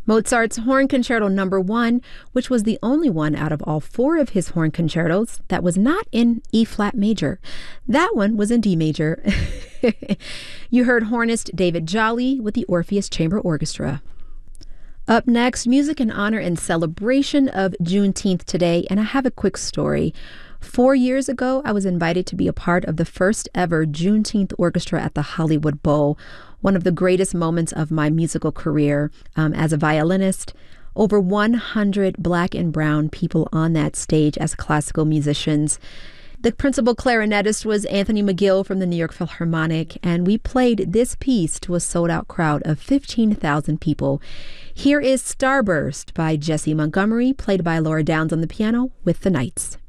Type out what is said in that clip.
Mozart's Horn Concerto Number 1, which was the only one out of all four of his horn concertos that was not in E-flat major. That one was in D major. You heard hornist David Jolly with the Orpheus Chamber Orchestra. Up next, music in honor and celebration of Juneteenth today, and I have a quick story. 4 years ago, I was invited to be a part of the first ever Juneteenth orchestra at the Hollywood Bowl, one of the greatest moments of my musical career as a violinist. Over 100 Black and brown people on that stage as classical musicians. The principal clarinetist was Anthony McGill from the New York Philharmonic, and we played this piece to a sold-out crowd of 15,000 people. Here is Starburst by Jessie Montgomery, played by Laura Downs on the piano with the Knights.